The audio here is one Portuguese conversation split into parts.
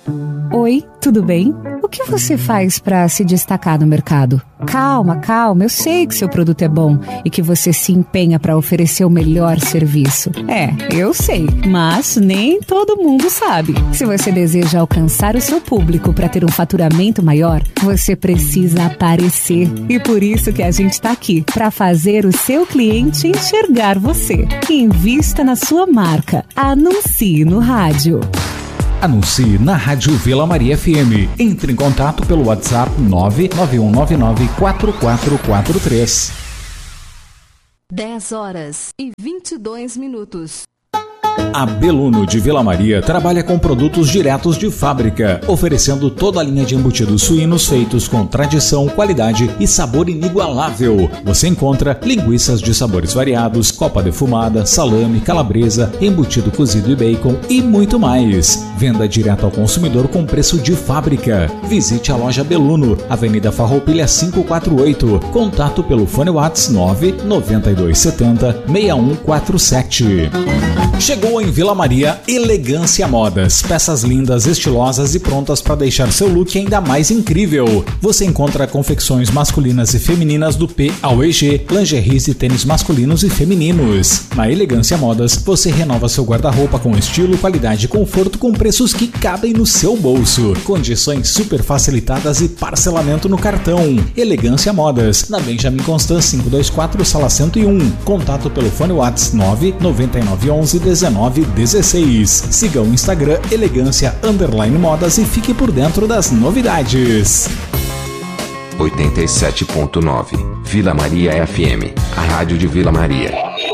Oi, tudo bem? O que você faz para se destacar no mercado? Calma, eu sei que seu produto é bom e que você se empenha para oferecer o melhor serviço. Eu sei, mas nem todo mundo sabe. Se você deseja alcançar o seu público para ter um faturamento maior, você precisa aparecer. E por isso que a gente está aqui, para fazer o seu cliente enxergar você. Invista na sua marca. Anuncie no rádio. Anuncie na Rádio Vila Maria FM. Entre em contato pelo WhatsApp 991994443. 10h22. A Beluno de Vila Maria trabalha com produtos diretos de fábrica, oferecendo toda a linha de embutidos suínos feitos com tradição, qualidade e sabor inigualável. Você encontra linguiças de sabores variados, copa defumada, salame, calabresa, embutido cozido e bacon e muito mais. Venda direto ao consumidor com preço de fábrica. Visite a loja Beluno, Avenida Farroupilha 548. Contato pelo fone WhatsApp 99270 6147. Chegou em Vila Maria Elegância Modas. Peças lindas, estilosas e prontas para deixar seu look ainda mais incrível. Você encontra confecções masculinas e femininas do P ao EG, lingeries e tênis masculinos e femininos. Na Elegância Modas, você renova seu guarda-roupa com estilo, qualidade e conforto com preços que cabem no seu bolso. Condições super facilitadas e parcelamento no cartão. Elegância Modas, na Benjamin Constant 524, sala 101. Contato pelo fone WhatsApp 999111916. Siga o Instagram elegância_modas e fique por dentro das novidades. 87.9 Vila Maria FM, a rádio de Vila Maria.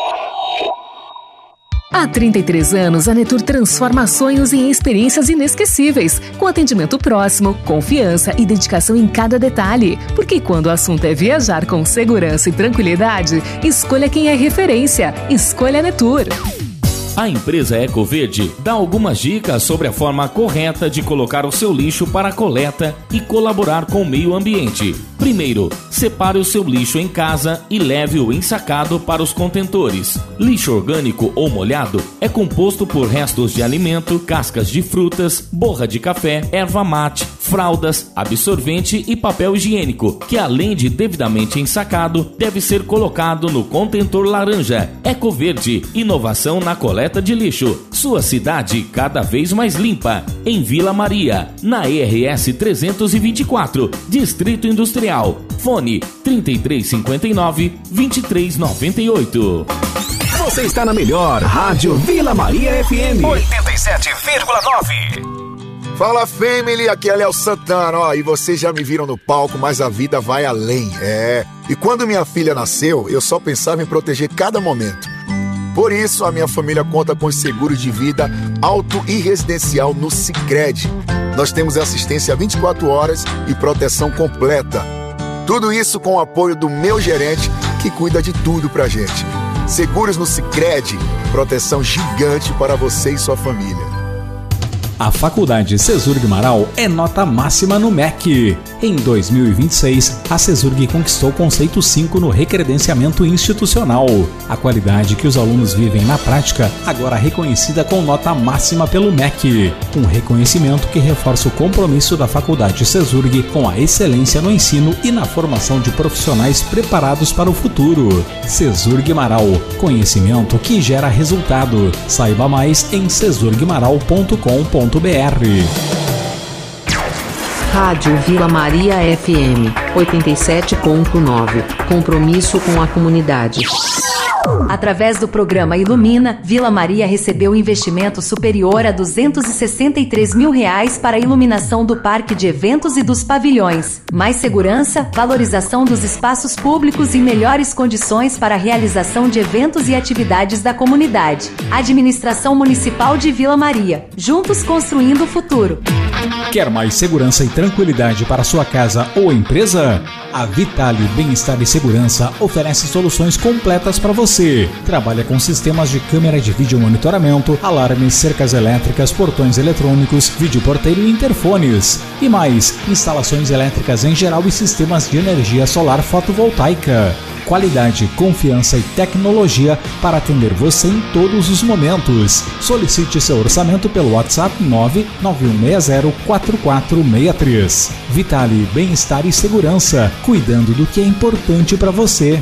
Há 33 anos, a Netur transforma sonhos em experiências inesquecíveis, com atendimento próximo, confiança e dedicação em cada detalhe. Porque quando o assunto é viajar com segurança e tranquilidade, escolha quem é referência. Escolha a Netur. A empresa Ecoverde dá algumas dicas sobre a forma correta de colocar o seu lixo para coleta e colaborar com o meio ambiente. Primeiro, separe o seu lixo em casa e leve-o ensacado para os contentores. Lixo orgânico ou molhado é composto por restos de alimento, cascas de frutas, borra de café, erva mate, fraldas, absorvente e papel higiênico, que além de devidamente ensacado, deve ser colocado no contentor laranja. Ecoverde, inovação na coleta de lixo. Sua cidade cada vez mais limpa. Em Vila Maria, na ERS 324, Distrito Industrial. Fone 3359-2398. Você está na melhor Rádio Vila Maria FM 87,9. Fala, family, aqui é Léo Santana, ó, e vocês já me viram no palco, mas a vida vai além, E quando minha filha nasceu, eu só pensava em proteger cada momento. Por isso, a minha família conta com os seguros de vida auto e residencial no Sicredi. Nós temos assistência 24 horas e proteção completa. Tudo isso com o apoio do meu gerente, que cuida de tudo pra gente. Seguros no Sicredi, proteção gigante para você e sua família. A Faculdade Cesurg Marau é nota máxima no MEC. Em 2026, a Cesurg conquistou o conceito 5 no recredenciamento institucional. A qualidade que os alunos vivem na prática, agora reconhecida com nota máxima pelo MEC. Um reconhecimento que reforça o compromisso da Faculdade Cesurg com a excelência no ensino e na formação de profissionais preparados para o futuro. Cesurg Marau, conhecimento que gera resultado. Saiba mais em cesurgmarau.com.br. Rádio Vila Maria FM 87.9. Compromisso com a comunidade. Através do programa Ilumina, Vila Maria recebeu investimento superior a R$263 mil para a iluminação do parque de eventos e dos pavilhões. Mais segurança, valorização dos espaços públicos e melhores condições para a realização de eventos e atividades da comunidade. Administração Municipal de Vila Maria. Juntos construindo o futuro. Quer mais segurança e tranquilidade para sua casa ou empresa? A Vitale Bem-Estar e Segurança oferece soluções completas para você. Trabalha com sistemas de câmera de vídeo monitoramento, alarmes, cercas elétricas, portões eletrônicos, videoporteiro e interfones. E mais, instalações elétricas em geral e sistemas de energia solar fotovoltaica. qualidade, confiança e tecnologia para atender você em todos os momentos. Solicite seu orçamento pelo WhatsApp 991604463. Vitale, bem-estar e segurança, cuidando do que é importante para você.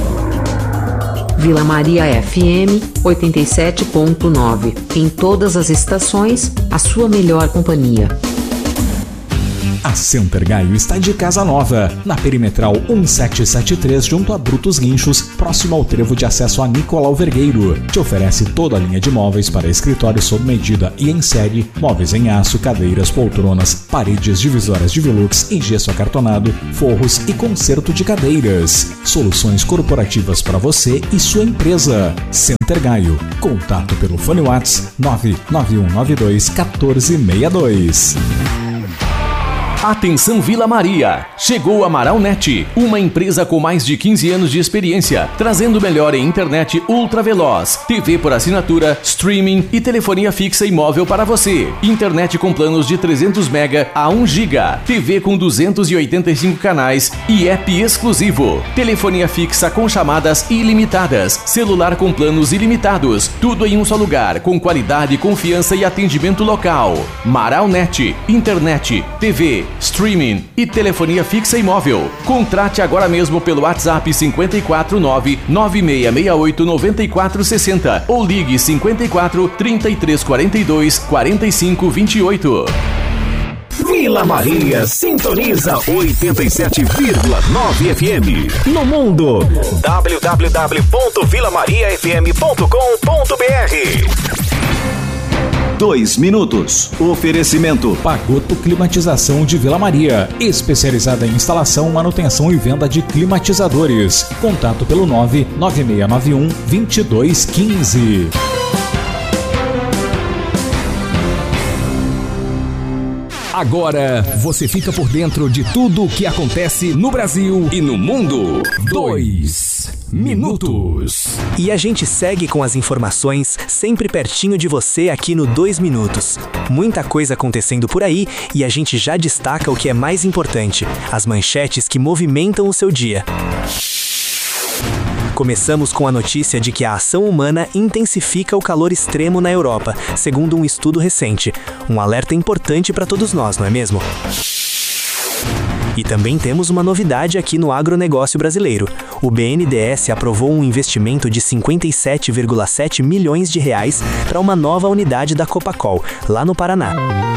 Vila Maria FM 87.9. Em todas as estações, a sua melhor companhia. A Center Gaio está de casa nova, na Perimetral 1773, junto a Brutos Guinchos, próximo ao trevo de acesso a Nicolau Vergueiro. Te oferece toda a linha de móveis para escritório sob medida e em série, móveis em aço, cadeiras, poltronas, paredes divisórias de velux em gesso acartonado, forros e conserto de cadeiras. Soluções corporativas para você e sua empresa. Center Gaio. Contato pelo fone WhatsApp 99192 1462. Atenção Vila Maria! Chegou a Maralnet, uma empresa com mais de 15 anos de experiência, trazendo o melhor em internet ultra veloz, TV por assinatura, streaming e telefonia fixa e móvel para você. Internet com planos de 300 MB a 1 GB, TV com 285 canais e app exclusivo. Telefonia fixa com chamadas ilimitadas, celular com planos ilimitados, tudo em um só lugar, com qualidade, confiança e atendimento local. Maralnet, internet, TV, streaming e telefonia fixa e móvel. Contrate agora mesmo pelo WhatsApp 549-9668-9460 ou ligue 54 3342 4528. Vila Maria sintoniza 87,9 FM. No mundo, www.vilamariafm.com.br. 2 minutos. Oferecimento Pagoto Climatização de Vila Maria, especializada em instalação, manutenção e venda de climatizadores. Contato pelo 99691 2215. Agora você fica por dentro de tudo o que acontece no Brasil e no mundo. 2 minutos. E a gente segue com as informações sempre pertinho de você aqui no 2 minutos. Muita coisa acontecendo por aí e a gente já destaca o que é mais importante: as manchetes que movimentam o seu dia. Começamos com a notícia de que a ação humana intensifica o calor extremo na Europa, segundo um estudo recente. Um alerta importante para todos nós, não é mesmo? E também temos uma novidade aqui no agronegócio brasileiro. O BNDES aprovou um investimento de 57,7 milhões de reais para uma nova unidade da Copacol, lá no Paraná.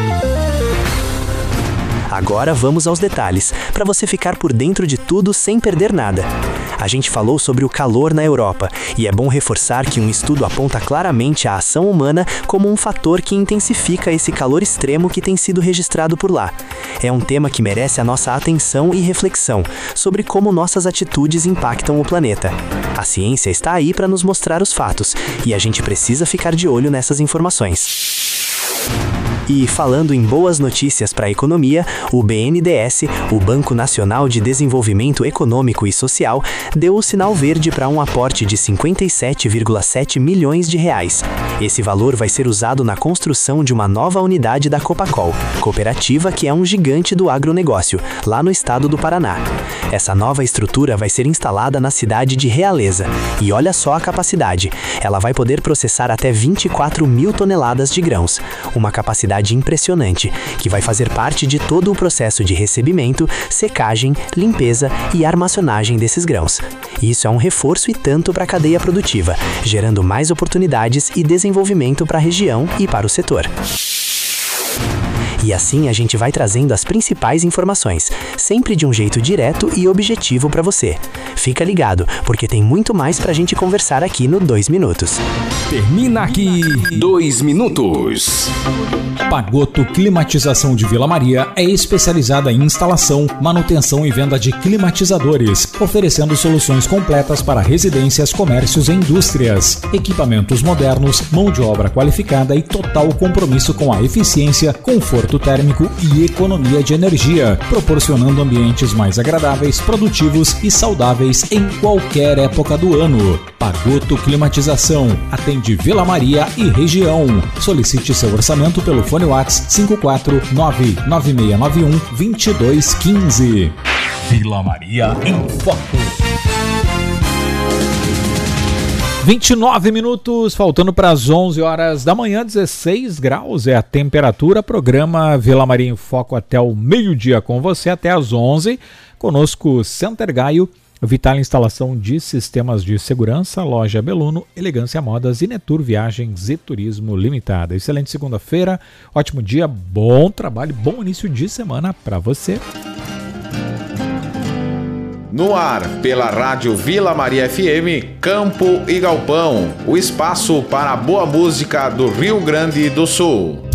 Agora vamos aos detalhes, para você ficar por dentro de tudo sem perder nada. A gente falou sobre o calor na Europa, e é bom reforçar que um estudo aponta claramente a ação humana como um fator que intensifica esse calor extremo que tem sido registrado por lá. É um tema que merece a nossa atenção e reflexão sobre como nossas atitudes impactam o planeta. A ciência está aí para nos mostrar os fatos, e a gente precisa ficar de olho nessas informações. E falando em boas notícias para a economia, o BNDES, o Banco Nacional de Desenvolvimento Econômico e Social, deu o sinal verde para um aporte de 57,7 milhões de reais. Esse valor vai ser usado na construção de uma nova unidade da Copacol, cooperativa que é um gigante do agronegócio, lá no estado do Paraná. Essa nova estrutura vai ser instalada na cidade de Realeza. E olha só a capacidade, ela vai poder processar até 24 mil toneladas de grãos, uma capacidade impressionante, que vai fazer parte de todo o processo de recebimento, secagem, limpeza e armazenagem desses grãos. Isso é um reforço e tanto para a cadeia produtiva, gerando mais oportunidades e desenvolvimento para a região e para o setor. E assim a gente vai trazendo as principais informações, sempre de um jeito direto e objetivo para você. Fica ligado, porque tem muito mais pra gente conversar aqui no 2 minutos. Termina aqui 2 minutos. Pagoto Climatização de Vila Maria é especializada em instalação, manutenção e venda de climatizadores, oferecendo soluções completas para residências, comércios e indústrias. Equipamentos modernos, mão de obra qualificada e total compromisso com a eficiência, conforto térmico e economia de energia, proporcionando ambientes mais agradáveis, produtivos e saudáveis em qualquer época do ano. Pagoto Climatização atende Vila Maria e região. Solicite seu orçamento pelo fone WhatsApp 549-9691-2215. Vila Maria em Foco. 29 minutos, faltando para as 11 horas da manhã, 16 graus é a temperatura. Programa Vila Maria em Foco até o meio-dia com você, até as 11. Conosco Center Gaio, Vital Instalação de Sistemas de Segurança, Loja Beluno, Elegância Modas e Netur Viagens e Turismo Limitada. Excelente segunda-feira, ótimo dia, bom trabalho, bom início de semana para você. No ar, pela Rádio Vila Maria FM, Campo e Galpão, o espaço para a boa música do Rio Grande do Sul.